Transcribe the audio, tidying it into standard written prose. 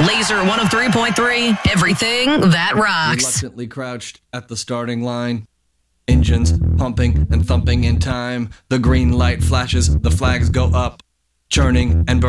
Laser 103.3, everything that rocks. Reluctantly crouched at the starting line. Engines pumping and thumping in time. The green light flashes, the flags go up. Churning and burning.